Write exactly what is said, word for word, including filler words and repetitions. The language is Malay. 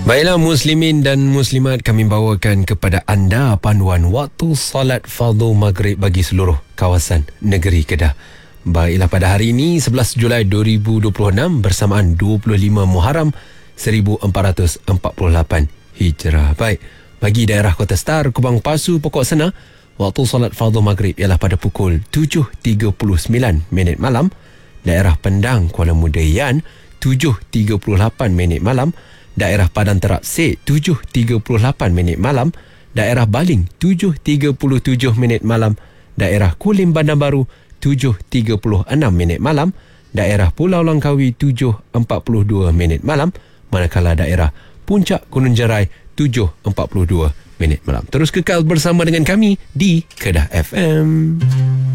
Baiklah muslimin dan muslimat, kami bawakan kepada anda panduan waktu solat fardu maghrib bagi seluruh kawasan negeri Kedah. Baiklah, pada hari ini sebelas Julai dua ribu dua puluh enam bersamaan dua puluh lima Muharram seribu empat ratus empat puluh lapan Hijrah. Baik, bagi daerah Kota Star, Kubang Pasu, Pokok Sena, waktu solat fardu maghrib ialah pada pukul tujuh tiga puluh sembilan minit malam. Daerah Pendang, Kuala Muda Yan, tujuh tiga puluh lapan minit malam. Daerah Padang Terap Sek, tujuh tiga puluh lapan minit malam. Daerah Baling, tujuh tiga puluh tujuh minit malam. Daerah Kulim Bandar Baru, tujuh tiga puluh enam minit malam. Daerah Pulau Langkawi, tujuh empat puluh dua minit malam. Manakala daerah Puncak Gunung Jerai, tujuh empat puluh dua minit malam. Terus kekal bersama dengan kami di Kedah F M.